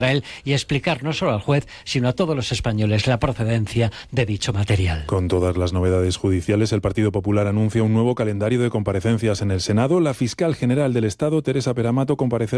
él y explicar no solo al juez, sino a todos los españoles la procedencia de dicho material. Con todas las novedades judiciales, el Partido Popular anuncia un nuevo calendario de comparecencias en el Senado. La fiscal general del Estado, Teresa Peramato, comparecerá